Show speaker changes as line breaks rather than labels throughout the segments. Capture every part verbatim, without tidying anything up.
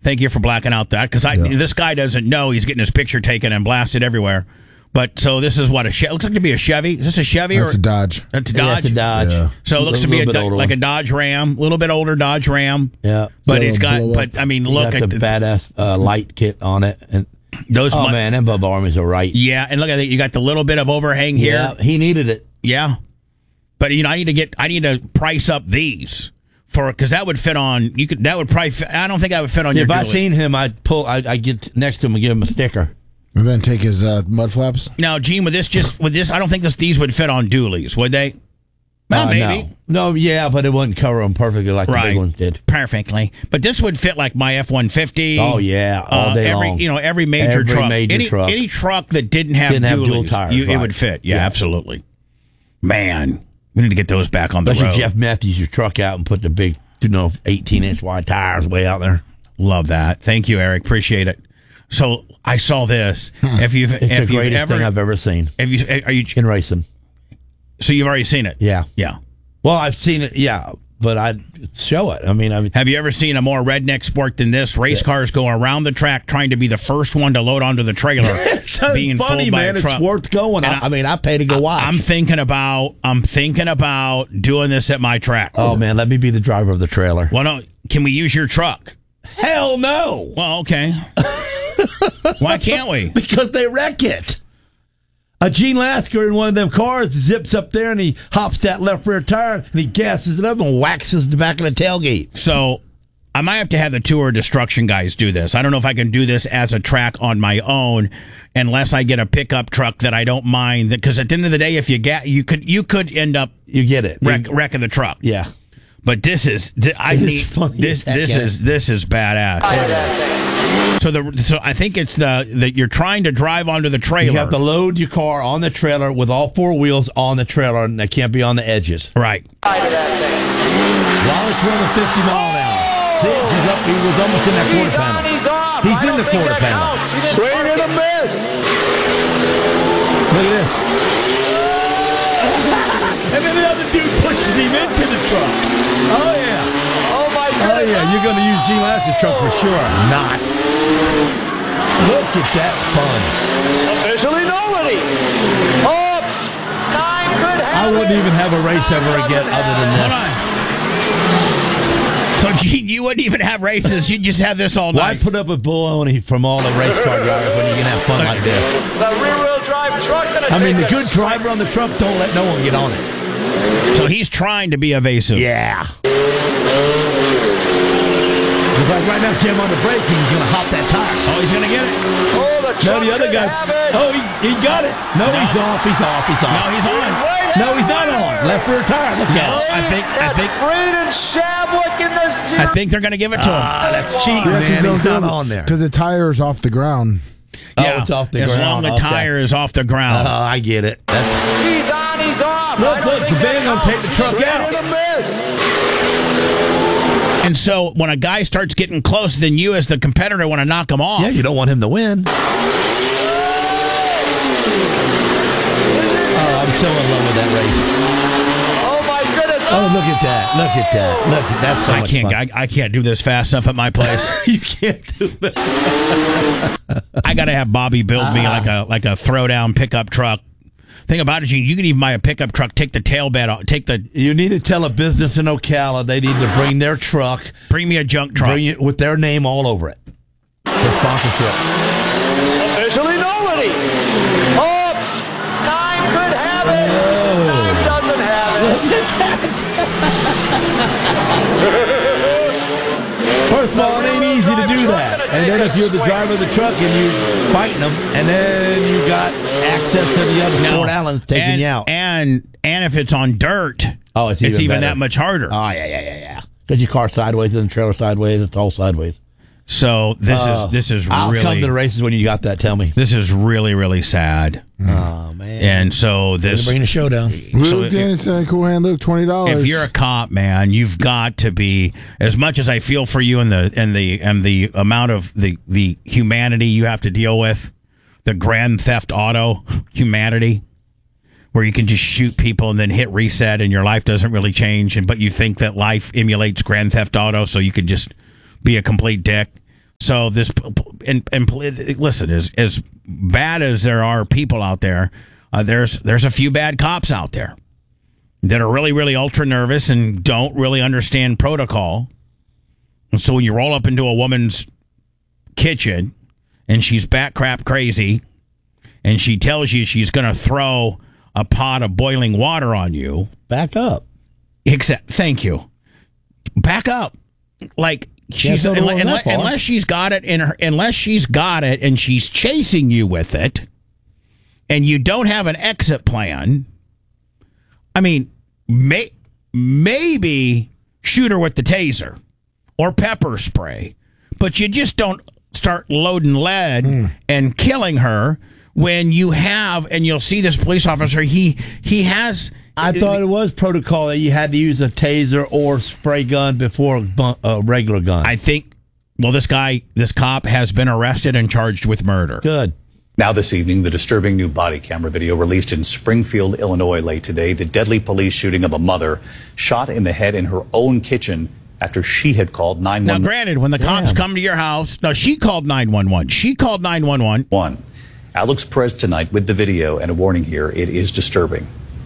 Thank you for blacking out that because I
Yeah.
this guy doesn't know he's getting his picture taken and blasted everywhere. But so this is what a Chevy looks like to be a Chevy. Is this a Chevy
That's
or
a Dodge.
That's a
Yeah,
Dodge.
it's a Dodge.
Yeah.
So it looks to be a,
little bit
Do-
older
like
one.
a Dodge Ram, a little bit older Dodge Ram.
Yeah.
But
So
it's
it'll
got.
blow
But
up.
I mean,
You
look
got
at
the
the,
badass uh, light kit on it, and
those.
oh
mu-
man, them Bub Armies are right.
Yeah, and look at that. You got the little bit of overhang here.
Yeah, he needed it.
Yeah, but you know, I need to get. I need to price up these for because that would fit on. You could. That would probably. Fit, I don't think that would fit on your.
If I
dually.
seen him, I'd pull. I'd, I'd get next to him and give him a sticker.
And then take his uh, mud flaps.
Now, Gene, with this, just with this, I don't think this these would fit on dualies, would they? Well,
Uh,
maybe.
No. no, yeah, but it wouldn't cover them perfectly like the
Right.
big ones did.
Perfectly, but this would fit like my F one fifty.
Oh yeah, all
Uh,
day
every
long.
you know every major
Every
truck,
major
any
truck.
any truck that didn't have
Didn't have
dualies,
dual tires,
you, it
right.
would fit. Yeah,
Yeah.
absolutely. Man, we need to get those back on the
Especially
road.
Jeff Matthews, your truck out and put the big, you know, eighteen inch wide tires way out there.
Love that. Thank you, Eric. Appreciate it. So I saw this. If you've
It's
if
the
you've
greatest
ever
thing I've ever seen
if you are you
in racing.
so you've already seen it.
Yeah.
Yeah.
Well, I've seen it. Yeah, but I'd show it. I mean, I mean,
Have you ever seen a more redneck sport than this? Race cars go around the track trying to be the first one to load onto the trailer.
it's so
being
funny,
pulled by
man.
a
It's
truck.
worth going.
And
I, I mean, I pay to go watch.
I'm thinking about I'm thinking about doing this at my track.
oh man, let me be the driver of the trailer.
Well, no, can we use your truck?
Hell no,
Well, okay. Why can't we?
because they wreck it. A Gene Lasker in one of them cars zips up there and he hops that left rear tire and he gasses it up and waxes the back of the tailgate.
So I might have to have the tour destruction guys do this. I don't know if I can do this as a track on my own, unless I get a pickup truck that I don't mind. Because at the end of the day, if you get, you could you could end up
You get it?
wreck,
You-
wrecking the truck.
yeah.
But this is th- I
It is
need
funny
this
as heck,
this
yeah.
is this is badass. So the so I think it's the that you're trying to drive onto the trailer.
You have to load your car on the trailer with all four wheels on the trailer, and they can't be on the edges.
Right.
While it's running fifty mile an hour. See, he's up, he was almost in that quarter
He's
panel.
on, he's off.
He's
I
in
don't
the
think
quarter
that
panel.
counts. He didn't
Swing
park
and a
it.
miss.
Look at this. And then the other dude pushes him into the truck. Oh, yeah.
Oh my
Oh,
goodness.
yeah. You're going to use Gene Lasseter's truck for sure. Not. Look at that fun.
Officially nobody.
Oh, nine could have
I wouldn't
it.
even have a race ever again other than
Hold
this.
on. So Gene, you wouldn't even have races. You'd just have this all
Why
night.
put up with baloney from all the race car drivers when you can have fun like this?
The rear-wheel drive truck gonna
I mean, the
take
good
us.
driver on the truck don't let no one get on it.
So he's trying to be evasive.
Yeah. It's like right now, Jim on the brakes, he's going to hop that tire.
Oh, he's gonna get it.
Oh, the
No,
truck
the other
could
guy.
have it.
Oh, he, he got it. No, he's off. He's off. He's off.
No, he's on.
Right
No, he's not on. Left rear tire. Look
No,
at it.
I think I
That's
think
Braden Shablik in the zero.
I think they're gonna give it to him.
Ah, that's cheating, man. He's not on there.
Because the tire's off the ground.
Oh, it's off the
as
ground.
long the
Okay.
tire is off the
Oh,
ground.
I get it. That's,
He's on, he's off.
Look,
I don't
look,
think
the van
that
gonna take the
counts.
truck
Swing
out.
and a miss.
And so when a guy starts getting close, then you as the competitor want to knock him off.
yeah, you don't want him to win. Oh, I'm so in love with that race.
Oh my goodness.
Oh, look at that. Look at that. Look at that's so
I
much
can't.
fun.
I, I can't do this fast enough at my place.
You can't do that.
I got to have Bobby build me like a like a throwdown pickup truck. Thing about it, you, you can even buy a pickup truck, take the tail bed off, take the
You need to tell a business in Ocala they need to bring their truck,
bring me a junk truck.
bring it with their name all over it. For sponsorship.
Officially nobody.
Oh, nine could have it.
Oh.
Nine doesn't have it.
First of all, it ain't easy to do that. And then if you're the driver of the truck and you're fighting them, and then you got access to the other
No.
Fort Allen's taking
and,
you out.
And and if it's on dirt,
Oh, it's
it's
even
even
better.
that much harder.
Oh, yeah, yeah, yeah, yeah. Because your car sideways and the trailer sideways, it's all sideways.
So this
Uh,
is this is
I'll
really
come to the races when you got that, tell me.
this is really really sad.
Oh, man.
And so
Way to
this
bring the show down.
So
Luke
if-
Dennison, Cool Hand Luke, twenty dollars.
if you're a cop, man, you've got to be, as much as I feel for you and the and the and the amount of the the humanity you have to deal with, the Grand Theft Auto humanity, where you can just shoot people and then hit reset and your life doesn't really change, and but you think that life emulates Grand Theft Auto, so you can just be a complete dick. So this, and, and listen, as as bad as there are people out there, uh, there's there's a few bad cops out there that are really, really ultra nervous and don't really understand protocol. And so when you roll up into a woman's kitchen and she's bat crap crazy and she tells you she's going to throw a pot of boiling water on you.
Back up.
Except, thank you. Back up. Like, she's
Yeah,
unless,
unless,
unless, unless she's got it in her, unless she's got it and she's chasing you with it and you don't have an exit plan. I mean, may, maybe shoot her with the taser or pepper spray, but you just don't start loading lead mm. and killing her when you have, and you'll see this police officer, he he has...
I thought it was protocol that you had to use a taser or spray gun before a, bu- a regular gun.
I think, well, this guy, this cop has been arrested and charged with murder.
Good.
Now this evening, the disturbing new body camera video released in Springfield, Illinois late today. The deadly police shooting of a mother shot in the head in her own kitchen after she had called nine one one.
Now, granted, when the Damn. cops come to your house, no, she called nine one one. She called nine one one.
One. Alex Perez tonight with the video and a warning here. It is disturbing.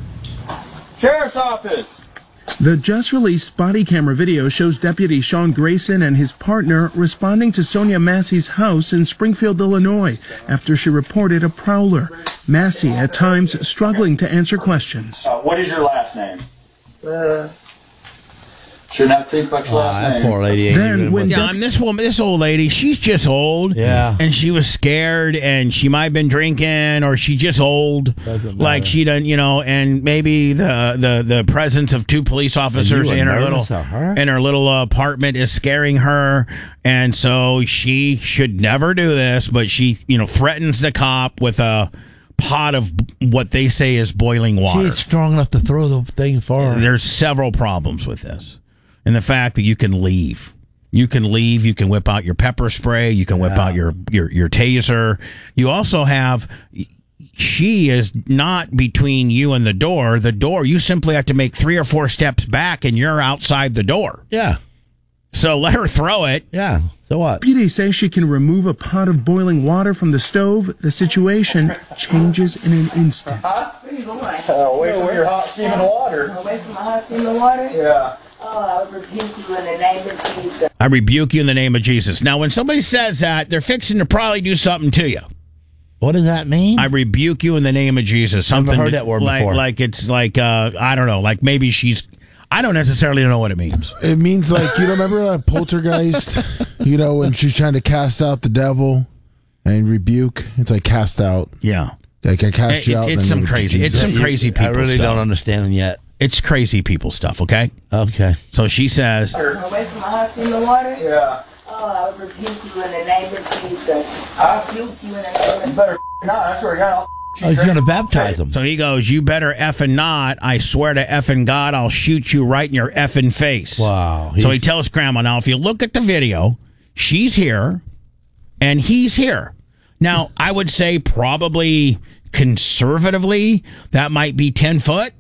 Sheriff's Office.
The just-released body camera video shows Deputy Sean Grayson and his partner responding to Sonia Massey's house in Springfield, Illinois, after she reported a prowler. Massey, at times, struggling to answer questions.
Uh, what is your last name?
Uh,
Shouldn't have to think about your
Oh,
last
that
name.
poor lady. ain't
Then
even
when
with-
Yeah, and this woman, this old lady, she's just old.
Yeah.
And she was scared, and she might have been drinking, or she just old.
Doesn't
Like
matter.
she done, you know, and maybe the, the, the presence of two police officers
were
in her little
nervous of her?
in her little uh, apartment is scaring her, and so she should never do this. But she, you know, threatens the cop with a pot of what they say is boiling
She
water.
ain't strong enough to throw the thing far.
There's several problems with this. And the fact that you can leave. You can leave. You can whip out your pepper spray. You can whip
Yeah.
out your, your, your taser. You also have... She is not between you and the door. The door, you simply have to make three or four steps back, and you're outside the door.
Yeah.
So let her throw it.
Yeah. So what?
Deputies say she can remove a pot of boiling water from the stove. The situation changes in an instant.
where you going?
Uh, away from your hot steaming water.
Away from the hot steaming water?
Yeah.
Oh, I rebuke you in the name of Jesus.
I rebuke you in the name of Jesus. Now, when somebody says that, they're fixing to probably do something to you.
What does that mean?
I rebuke you in the name of Jesus. Something
heard that word
like,
before.
like it's like, uh, I don't know, like maybe she's, I don't necessarily know what it means.
It means like, you know, remember a poltergeist? You know, when she's trying to cast out the devil and rebuke? It's like cast out.
Yeah.
Like I cast
It-
you
it's
out. in
it's
the
some
name of
crazy, it's
Jesus.
some crazy people
I really
stuff.
don't understand them yet.
It's crazy people stuff, okay?
Okay.
So she says,
Away from the hot steaming water?
Yeah.
Oh, I rebuke you in the name of Jesus.
Huh?
I rebuke you in the name
You
of
better not. That's where you're going.
Oh, he's going to baptize them.
so he goes, you better effing not. I swear to effing God, I'll shoot you right in your effing face.
Wow.
So he
He's-
tells Grandma, now, if you look at the video, she's here and he's here. Now, I would say probably conservatively, that might be ten foot.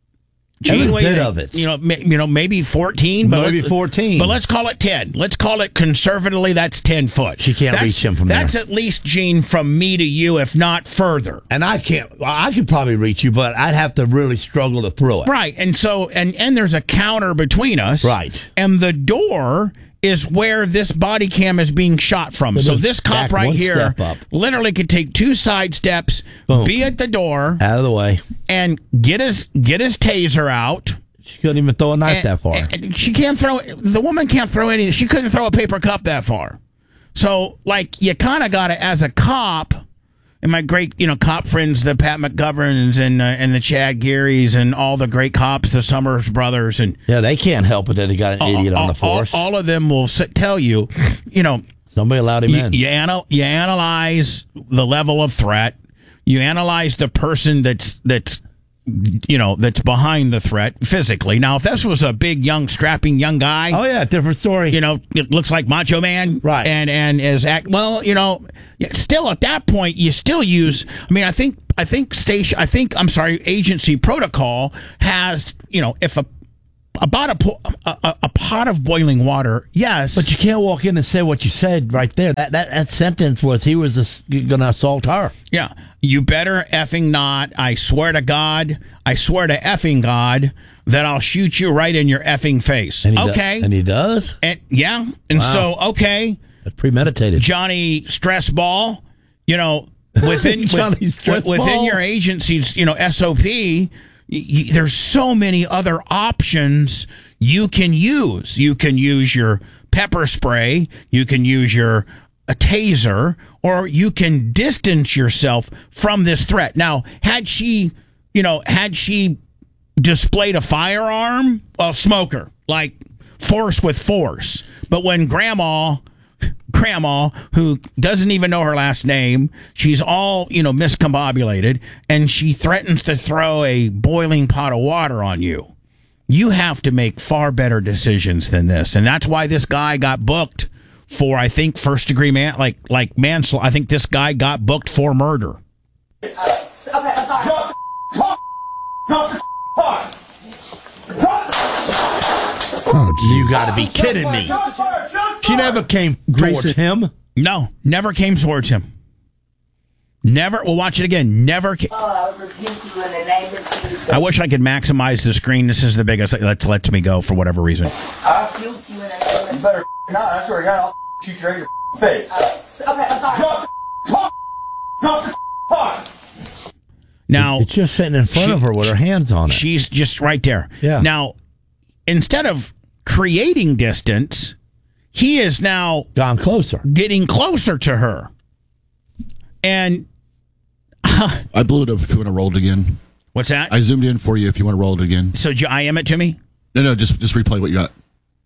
Every
what do you
bit
think?
of it.
You know, ma- you know, maybe fourteen. But
Maybe
let's-
fourteen.
But let's call it ten. Let's call it conservatively, that's ten foot.
She can't
That's-
reach him from
That's
there.
at least, Gene, from me to you, if not further.
And I can't, well, I could probably reach you, but I'd have to really struggle to throw it.
Right. And so, and, and there's a counter between us.
Right.
And the door is where this body cam is being shot from.
So
So
just
this cop
back
right
one
here
step up.
literally could take two side steps,
Boom.
be at the door,
Out of the way.
and get his get his taser out.
She couldn't even throw a knife
And-
that far.
and she can't throw. The woman can't throw anything. She couldn't throw a paper cup that far. So, like, you kind of got to, as a cop, and my great, you know, cop friends, the Pat McGoverns and uh, and the Chad Gearys and all the great cops, the Summers brothers, and
yeah, they can't help it that they got an idiot
all,
on the force.
All, all of them will s- tell you, you know,
Somebody allowed him
you,
in.
you, anal- you analyze the level of threat. You analyze the person that's that's you know that's behind the threat physically. Now, if this was a big, young, strapping young guy,
Oh, yeah, different story.
you know, it looks like Macho Man,
Right.
And and is act well, you know, yeah, still at that point, you still use. I mean, I think I think station. I think I'm sorry, agency protocol has, you know, if a about a, po- a, a, a pot of boiling water, yes.
But you can't walk in and say what you said right there. That that, that sentence was he was going to assault her.
Yeah. You better effing not. I swear to God, I swear to effing God that I'll shoot you right in your effing face.
And he
okay.
Do- and he does?
And yeah. And
Wow.
so, okay.
That's premeditated.
Johnny Stress Ball, you know, within
Johnny
with,
Stress
within
Ball. your
your agency's, you know, S O P, y- y- there's so many other options you can use. You can use your pepper spray, you can use your a taser, or you can distance yourself from this threat. Now, had she, you know, had she displayed a firearm, a smoker, like force with force. But when grandma grandma, who doesn't even know her last name, she's all, you know, miscombobulated, and she threatens to throw a boiling pot of water on you. You have to make far better decisions than this. And that's why this guy got booked for, I think, first degree man, like, like manslaughter. I think this guy got booked for murder.
Okay, I'm sorry.
Drop the drop, drop the pot. Drop
Oh, geez.
You got to be kidding me.
Shots fired, shots
She
fired.
never came
Grayson-
towards him.
No, never came towards him. Never. We'll watch it again. Never. Ca-
Oh, I rebuke you in the name of Jesus.
I wish I could maximize the screen. This is the biggest. Let's lets me go for whatever reason.
I rebuke you in the name
You
of
better not. I swear to God, I'll shoot you right in your face.
Okay, I'm sorry.
Drop the drop, drop the pot.
Now
It's just sitting in front
She-
of her with her hands on it.
she's just right there.
Yeah.
Now, instead of creating distance, he is now
Gone closer.
getting closer to her. And
I blew it up if you want to roll it again.
what's that?
I zoomed in for you if you want to roll it again.
so did you I M it to me?
No, no, just just replay what you got.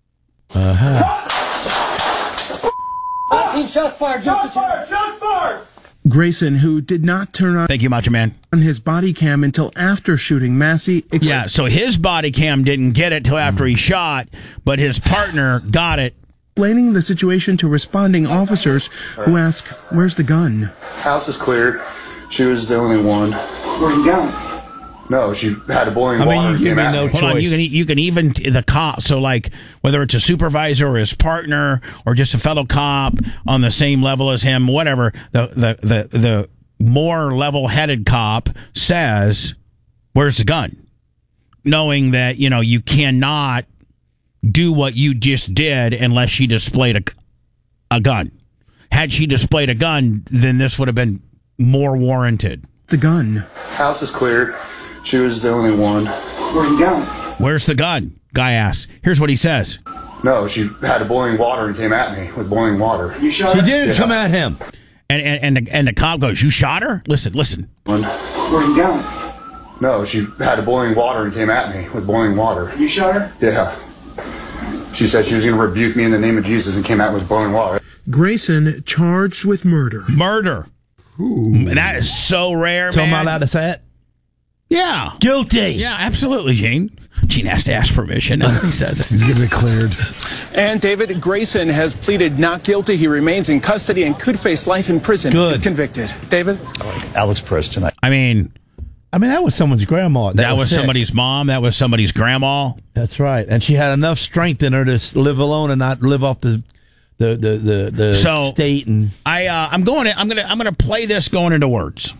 Shots fired, shots fired.
Grayson, who did not turn on
Thank you, Macho Man.
his body cam until after shooting Massey, ex-
Yeah, so his body cam didn't get it till after he shot, but his partner got it.
explaining the situation to responding officers who ask, "Where's the gun?"
House is cleared. She was the only one.
Where's the gun?
No, she had a boiling
I mean,
water
you
and
give
came
me
at
no
me.
Hold on, you
choice.
can you can even the cop. So like whether it's a supervisor or his partner or just a fellow cop on the same level as him, whatever. The the the the more level-headed cop says, "Where's the gun?" Knowing that you know you cannot do what you just did unless she displayed a a gun. Had she displayed a gun, then this would have been more warranted.
The gun.
House is cleared. She was the only one.
Where's the gun?
Where's the gun? Guy asks. Here's what he says.
No, she had a boiling water and came at me with boiling water.
You shot
She
her?
didn't come at him.
And and and the, and the cop goes, "You shot her?" Listen, listen.
One.
Where's the gun?
No, she had a boiling water and came at me with boiling water.
You shot her?
Yeah. She said she was going to rebuke me in the name of Jesus and came at me with boiling water.
Grayson charged with murder.
Murder. That is so rare,
So am I
man.
allowed to say it?
Yeah.
Guilty.
Yeah, absolutely, Gene. Gene has to ask permission. And he says it.
He's gonna be cleared.
And David Grayson has pleaded not guilty. He remains in custody and could face life in prison
Good.
if convicted. David?
Alex Perez tonight.
I mean,
I mean, that was someone's grandma.
that, was
sick.
somebody's mom. That was somebody's grandma.
That's right. And she had enough strength in her to s- live alone and not live off the the the the, the
So-
state. And
I uh, I'm going. To, I'm gonna I'm gonna play this going into words.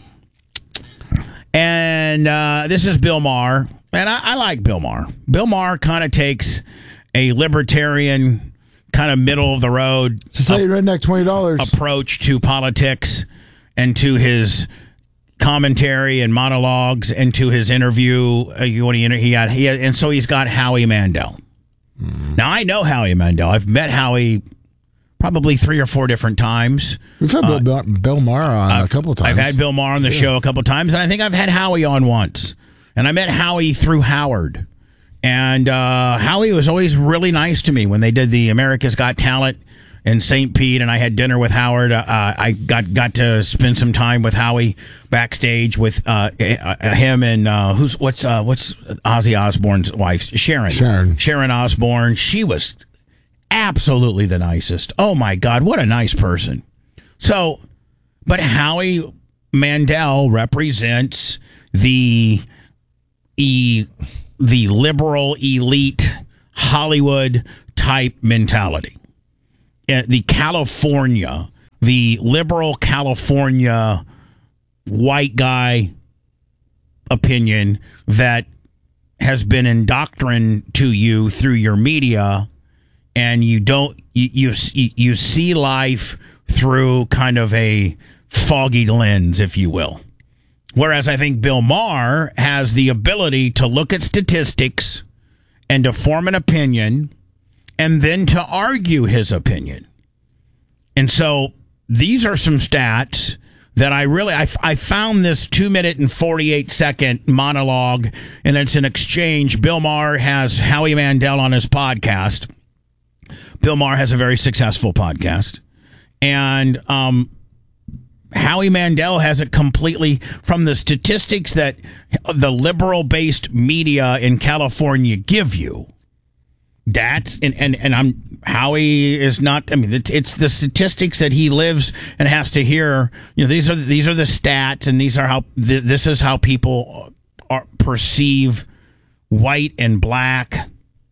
And uh, this is Bill Maher, and I, I like Bill Maher. Bill Maher kind of takes a libertarian, kind of middle of the road
Society Redneck, twenty dollars.
approach to politics and to his commentary and monologues and to his interview. Uh, you want to inter- he had, he had, and so he's got Howie Mandel. Now I know Howie Mandel. I've met Howie probably three or four different times.
We've had Bill, Bill, Bill Maher on a
I've-
couple of times.
I've had Bill Maher on the show a couple of times, and I think I've had Howie on once. And I met Howie through Howard. And uh, Howie was always really nice to me when they did the America's Got Talent in Saint Pete, and I had dinner with Howard. Uh, I got got to spend some time with Howie backstage with uh, uh, him and uh, who's what's uh, what's Ozzy Osbourne's wife, Sharon.
Sharon.
Sharon Osbourne. She was absolutely the nicest. Oh my God, what a nice person. So, but Howie Mandel represents the e the liberal elite Hollywood type mentality. Uh, the California, the liberal California white guy opinion that has been indoctrinated to you through your media, and you don't you, you you see life through kind of a foggy lens, if you will. Whereas I think Bill Maher has the ability to look at statistics and to form an opinion and then to argue his opinion. And so these are some stats that I really, I, I found this two minute and forty-eight second monologue, and it's an exchange. Bill Maher has Howie Mandel on his podcast. Bill Maher has a very successful podcast. And um, Howie Mandel has it completely from the statistics that the liberal-based media in California give you. That, and, and, and I'm, Howie is not, I mean, it, it's the statistics that he lives and has to hear. You know, these are, these are the stats, and these are how, th- this is how people are, perceive white and black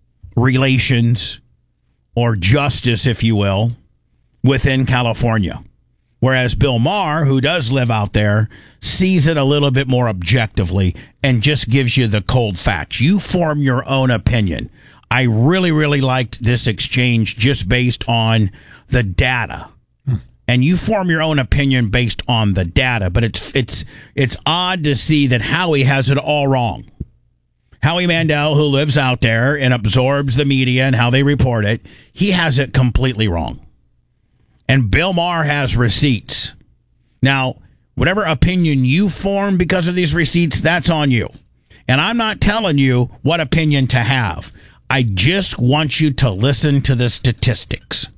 relations or justice, if you will, within California. Whereas Bill Maher, who does live out there, sees it a little bit more objectively and just gives you the cold facts. You form your own opinion. I really, really liked this exchange just based on the data. Hmm. And you form your own opinion based on the data. But it's it's it's odd to see that Howie has it all wrong. Howie Mandel, who lives out there and absorbs the media and how they report it, he has it completely wrong. And Bill Maher has receipts. Now, whatever opinion you form because of these receipts, that's on you. And I'm not telling you what opinion to have. I just want you to listen to the statistics.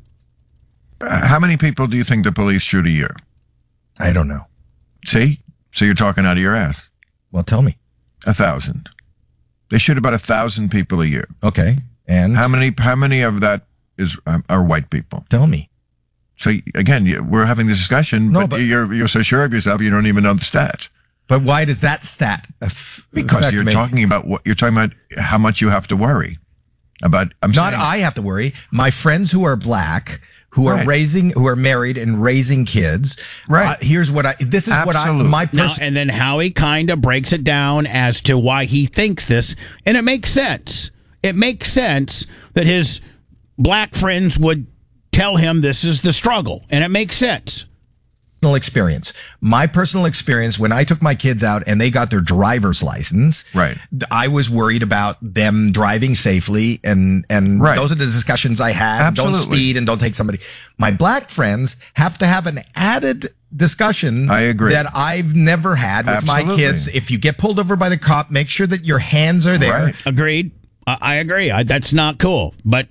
Uh, how many people do you think the police shoot a year?
I don't know.
See? So you're talking out of your ass.
Well, tell me.
A thousand. They shoot about a thousand people a year.
Okay. And?
How many How many of that is um, are white people?
Tell me.
So, again, you, we're having this discussion, no, but, but you're you're so sure of yourself, you don't even know the stats.
But why does that stat aff-
Because you're
me?
talking about what you're talking about how much you have to worry. About I'm
not
saying,
I have to worry. My friends who are black, who are
right.
raising, who are married and raising kids.
Right.
Uh, here's what I. This is
Absolutely.
what I. My
now,
person.
and then Howie kind of breaks it down as to why he thinks this, and it makes sense. It makes sense that his black friends would tell him this is the struggle, and it makes sense.
Experience. My personal experience when I took my kids out and they got their driver's license,
right?
I was worried about them driving safely, and and
right.
those are the discussions I had.
Absolutely.
Don't speed and don't take somebody. My black friends have to have an added discussion.
I agree.
That I've never had with
Absolutely.
my kids. If you get pulled over by the cop, make sure that your hands are there.
Right.
Agreed. I, I agree. I, that's not cool, but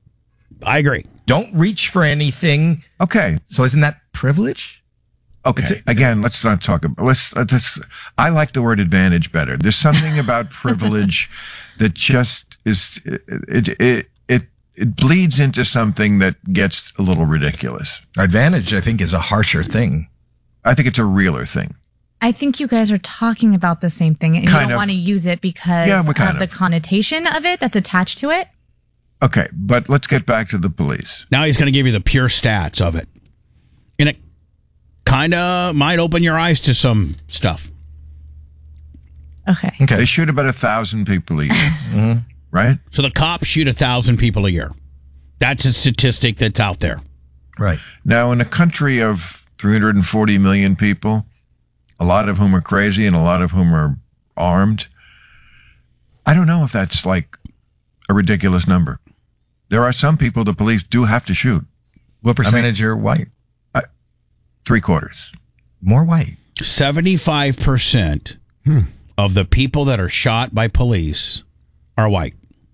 I agree.
Don't reach for anything.
Okay.
So isn't that privilege?
Okay. Again, let's not talk about. Let's. let's I like the word advantage better. There's something about privilege that just is. It it it it bleeds into something that gets a little ridiculous.
Advantage, I think, is a harsher thing.
I think it's a realer thing.
I think you guys are talking about the same thing, and
Kind
you don't
of.
want to use it because
Yeah, we
of
kind
the
of.
connotation of it that's attached to it.
Okay, but let's get back to the police.
Now he's going to give you the pure stats of it, and it kind of might open your eyes to some stuff.
Okay.
Okay. They shoot about a thousand people a year, mm-hmm. right?
So the cops shoot a thousand people a year. That's a statistic that's out there.
Right.
Now, in a country of three hundred forty million people, a lot of whom are crazy and a lot of whom are armed, I don't know if that's like a ridiculous number. There are some people the police do have to shoot.
What percentage I mean, are white?
Uh, three quarters.
More white.
seventy-five percent hmm. of the people that are shot by police are white.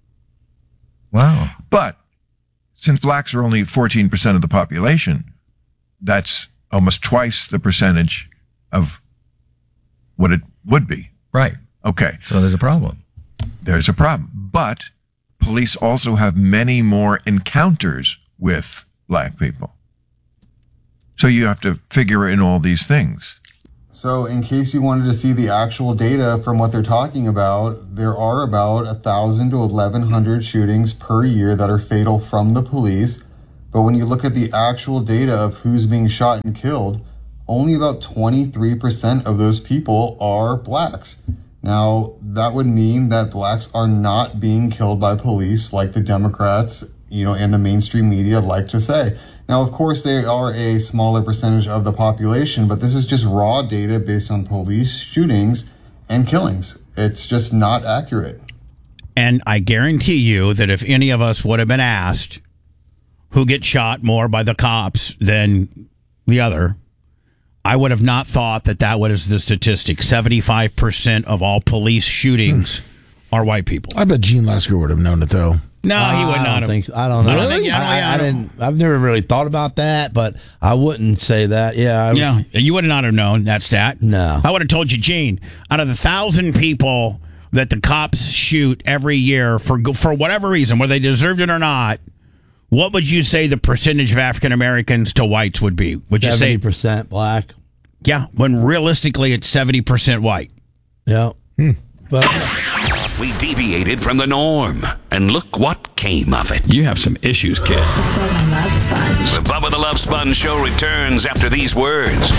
Wow.
But since blacks are only fourteen percent of the population, that's almost twice the percentage of what it would be.
Right.
Okay.
So there's a problem.
There's a problem. But police also have many more encounters with black people. So you have to figure in all these things.
So in case you wanted to see the actual data from what they're talking about, there are about one thousand to eleven hundred shootings per year that are fatal from the police. But when you look at the actual data of who's being shot and killed, only about twenty-three percent of those people are blacks. Now, that would mean that blacks are not being killed by police like the Democrats, you know, and the mainstream media like to say. Now, of course, they are a smaller percentage of the population, but this is just raw data based on police shootings and killings. It's just not accurate.
And I guarantee you that if any of us would have been asked who gets shot more by the cops than the other, I would have not thought that that was the statistic. seventy-five percent of all police shootings hmm. are white people.
I bet Gene Lasker would have known it, though.
No,
uh,
he would not
I don't
have.
think so. I don't know.
I don't think, yeah,
I,
yeah,
I, I didn't. I've never really thought about that, but I wouldn't say that. Yeah, I would,
yeah. You would not have known that stat.
No,
I would have told you, Gene. Out of the thousand people that the cops shoot every year for for whatever reason, whether they deserved it or not, what would you say the percentage of African Americans to whites would be? Would you say
seventy percent black?
Yeah, when realistically it's seventy percent white.
Yeah. Hmm. But
we deviated from the norm, and look what came of it.
You have some issues, kid.
Bubba Love Sponge. The Bubba the Love Sponge show returns after these words.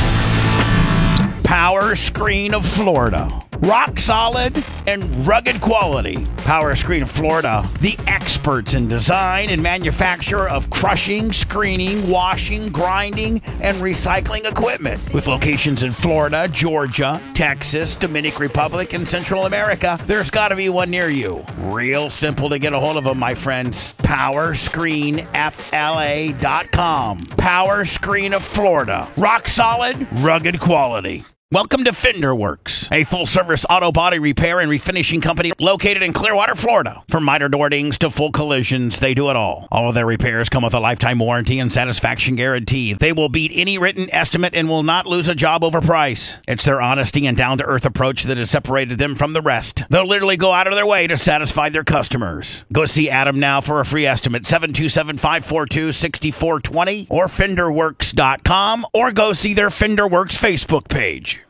Power Screen of Florida. Rock solid and rugged quality. Power Screen of Florida, the experts in design and manufacture of crushing, screening, washing, grinding, and recycling equipment. With locations in Florida, Georgia, Texas, Dominican Republic, and Central America, there's got to be one near you. Real simple to get a hold of them, my friends. power screen f l a dot com. Power Screen of Florida. Rock solid, rugged quality. Welcome to Fender Works, a full-service auto body repair and refinishing company located in Clearwater, Florida. From minor door dings to full collisions, they do it all. All of their repairs come with a lifetime warranty and satisfaction guarantee. They will beat any written estimate and will not lose a job over price. It's their honesty and down-to-earth approach that has separated them from the rest. They'll literally go out of their way to satisfy their customers. Go see Adam now for a free estimate, seven two seven, five four two, six four two zero or fender works dot com, or go see their Fender Works Facebook page.